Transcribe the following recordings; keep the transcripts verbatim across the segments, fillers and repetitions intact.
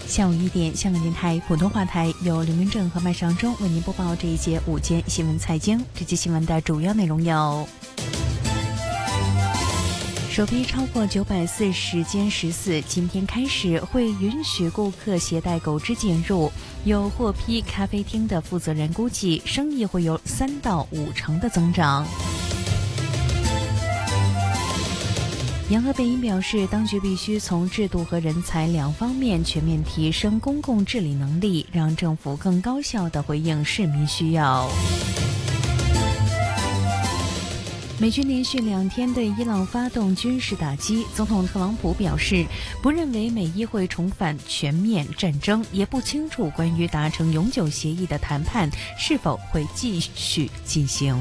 下午一点，香港电台普通话台由林云正和麦尚中为您播报这一节午间新闻财经。这期新闻的主要内容有：首批超过九百四十间食肆今天开始会允许顾客携带狗只进入，有获批咖啡厅的负责人估计，生意会有三到五成的增长。杨和北英表示，当局必须从制度和人才两方面全面提升公共治理能力，让政府更高效地回应市民需要。美军连续两天对伊朗发动军事打击，总统特朗普表示，不认为美伊会重返全面战争，也不清楚关于达成永久协议的谈判是否会继续进行。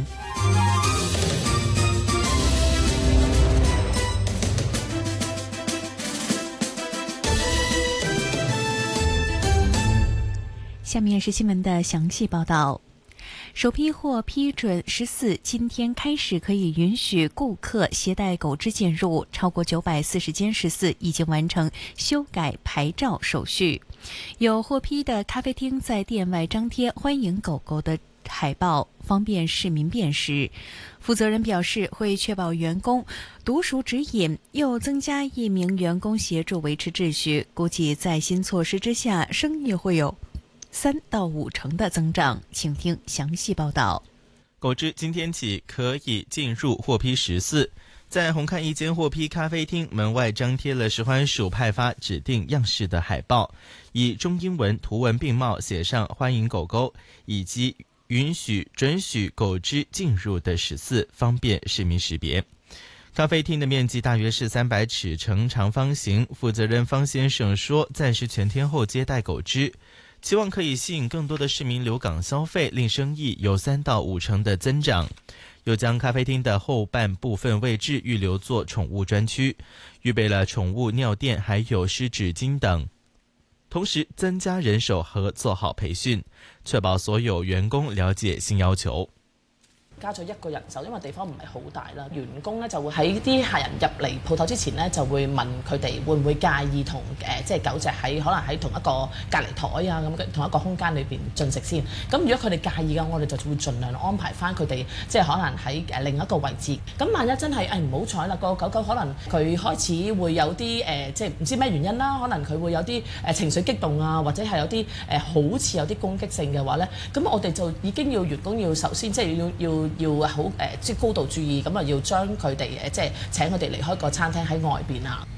下面是新闻的详细报道。首批获批准十四，今天开始可以允许顾客携带狗只进入，超过九百四十间食肆已经完成修改牌照手续。有获批的咖啡厅在店外张贴欢迎狗狗的海报，方便市民辨识。负责人表示，会确保员工读熟指引，又增加一名员工协助维持秩序。估计在新措施之下，生意会有三到五成的增长，请听详细报道。 狗只今天起可以进入获批食肆，在红磡一间获批咖啡厅门外张贴了食环署派发指定样式的海报，以中英文图文并茂写上欢迎狗狗以及允许准许狗只进入的食肆，方便市民识别。咖啡厅的面积大约是三百尺乘长方形，负责人方先生说，暂时全天候接待狗只，期望可以吸引更多的市民留港消费，令生意有三到五成的增长。又将咖啡厅的后半部分位置预留作宠物专区，预备了宠物尿垫还有湿纸巾等，同时增加人手和做好培训，确保所有員工了解新要求。 加咗一個人手，因為地方唔係好大啦。員工咧就會喺啲客人入嚟鋪頭之前咧，就會問佢哋會唔會介意同誒、呃、即係狗隻喺可能喺同一個隔離台啊咁同一個空間裏邊進食先。咁如果佢哋介意嘅，我哋就會盡量安排翻佢哋即係可能喺誒另一個位置。咁萬一真係誒唔好彩啦，個狗狗可能佢開始會有啲誒、呃、即係唔知咩原因啦，可能佢會有啲誒情緒激動啊，或者係有啲誒、呃、好似有啲攻擊性嘅話咧，咁我哋就已經要員工要首先即係要要。要好誒，即係高度注意，咁啊要將佢哋誒，即係請佢哋離開個餐廳喺外邊啊。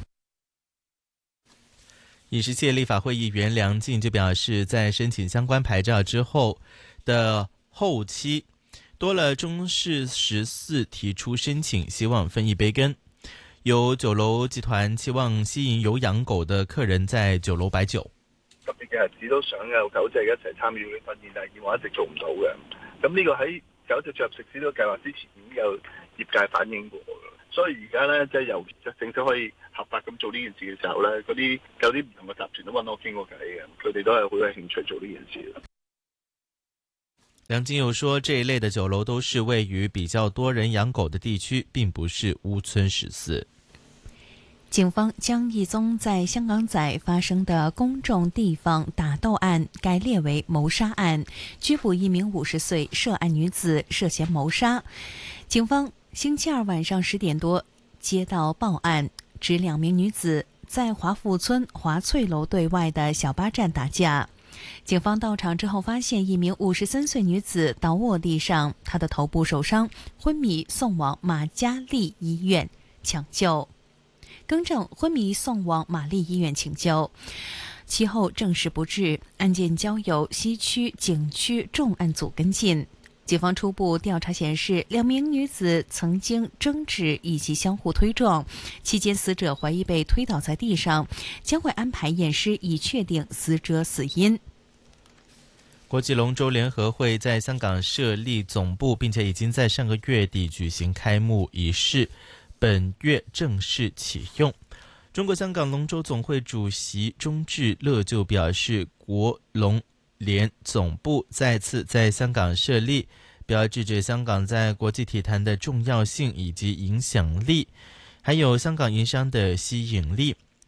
飲食界立法會議員梁進就表示，在申請相關牌照之後的後期，多了中式食肆提出申請，希望分一杯羹。有酒樓集團期望吸引有養狗的客人在酒樓擺酒。 特別嘅日子都想有狗隻一齊參與訓練，但係以往一直做唔到嘅。咁呢個喺狗隻進入食肆呢個計劃之前已經有業界反映過，所以而家咧即係由正式可以合法咁做呢件事嘅時候咧，嗰啲有啲唔同嘅集團都揾我傾過偈嘅，佢哋都係好有興趣做呢件事。 梁進又說，這一類的酒樓都是位於比較多人養狗的地區，並不是屋村食肆。 警方將一宗在香港仔發生的公眾地方打鬥案改列為謀殺案，拘捕一名五十歲涉案女子涉嫌謀殺。警方星期二晚上十點多接到報案，指兩名女子在華富村華翠樓對外的小巴站打架。警方到場之後發現一名五十三歲女子倒臥地上，她的頭部受傷，昏迷送往瑪嘉烈醫院搶救。更正，昏迷送往瑪麗醫院搶救，其後證實不治。案件交由西區警區重案組跟進。警方初步調查顯示，兩名女子曾經爭執以及相互推撞，期間死者懷疑被推倒在地上，將會安排驗屍以確定死者死因。 國際龍舟聯合會在香港設立總部，並且已經在上個月底舉行開幕儀式，本月正式啟用。中國香港龍舟總會主席鍾志樂就表示，國龍聯總部再次在香港設立，標誌着香港在國際體壇的重要性以及影響力，還有香港營商的吸引力。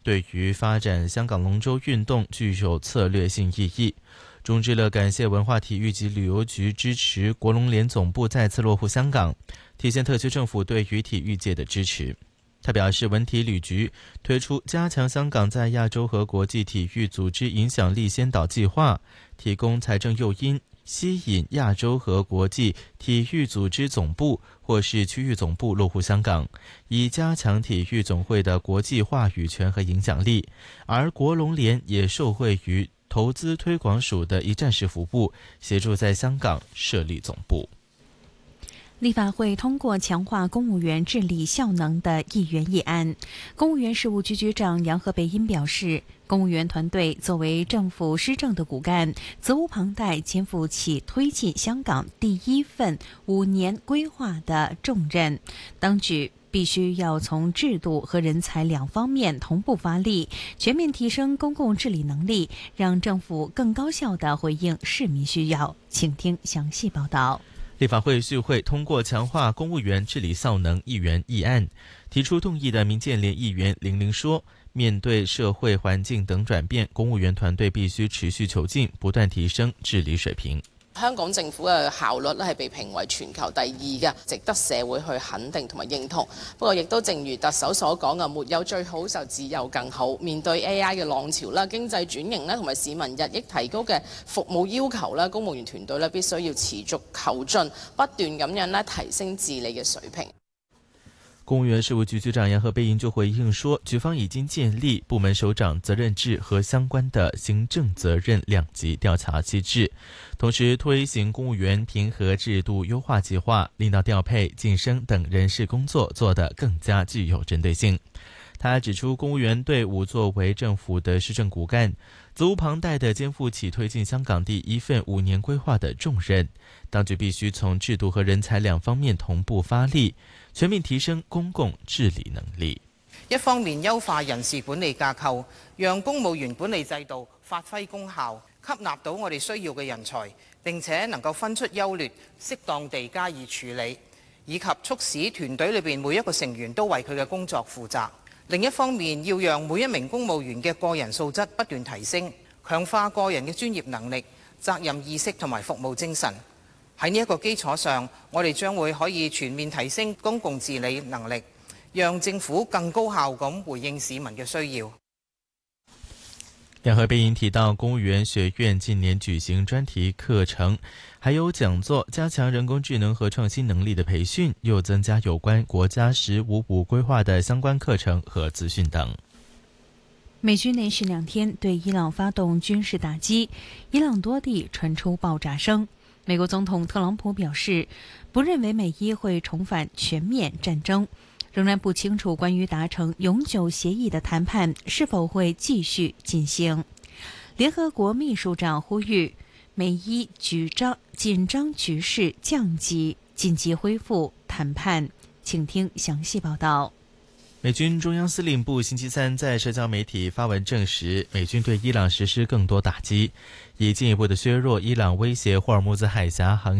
对于发展香港龙舟运动具有策略性意义。中支乐感谢文化体育及旅游局支持国龙联总部再次落户香港，体现特区政府对于体育界的支持。他表示，文体旅局推出加强香港在亚洲和国际体育组织影响力先导计划，提供财政诱因，吸引亚洲和国际体育组织总部或是区域总部落户香港，以加强体育总会的国际话语权和影响力。而国龙联也受惠于投资推广署的一站式服务，协助在香港设立总部。 立法会通过强化公务员治理效能的议员议案。公务员事务局局长杨和培英表示，公务员团队作为政府施政的骨干，责无旁贷，肩负起推进香港第一份五年规划的重任。当局必须要从制度和人才两方面同步发力，全面提升公共治理能力，让政府更高效地回应市民需要。请听详细报道。 立法会续会通过强化公务员治理效能议员议案，提出动议的民建聯議員玲玲說，面對社會環境等轉變，公務員團隊必須持續求進，不斷提升治理水平。 香港政府嘅效率咧係被評為全球第二嘅，值得社會去肯定同埋認同。不過亦都正如特首所講嘅，沒有最好就只有更好。面對 A I 嘅浪潮啦、經濟轉型啦同埋市民日益提高嘅服務要求啦，公務員團隊咧必須要持續求進，不斷咁樣咧提升治理嘅水平。 公務員事務局局長楊和培英就回應說，局方已經建立部門首長責任制和相關的行政責任兩級調查機制，同時推行公務員評核制度優化計劃，令到調配、晉升等人事工作做得更加具有針對性。他指出，公務員隊伍作為政府的施政骨幹，責無旁貸地肩負起推進香港第一份五年規劃的重任，當局必須從制度和人才兩方面同步發力，全面提升公共治理能力。 一方面優化人事管理架構，讓公務員管理制度發揮功效，吸納到我哋需要嘅人才，並且能夠分出優劣，適當地加以處理，以及促使團隊裏邊每一個成員都為佢嘅工作負責。另一方面，要讓每一名公務員嘅個人素質不斷提升，強化個人嘅專業能力、責任意識同埋服務精神。喺呢一個基礎上，我哋將會可以全面提升公共治理能力，讓政府更高效咁回應市民嘅需要。 楊和培英提到，公務員學院近年舉行專題課程，還有講座，加強人工智能和創新能力的培訓，又增加有關國家十五五規劃的相關課程和資訊等。 美軍連續兩天對伊朗發動軍事打擊，伊朗多地傳出爆炸聲。美國總統特朗普表示，不認為美伊會重返全面戰爭，仍然不清楚關於達成永久協議的談判是否會繼續進行。聯合國秘書長呼籲美伊緊張緊張局勢降級，緊急恢復談判。請聽詳細報道。 美軍中央司令部星期三在社交媒體發文證實，美軍對伊朗實施更多打擊，以進一步的削弱伊朗威脅霍爾木茲海峽航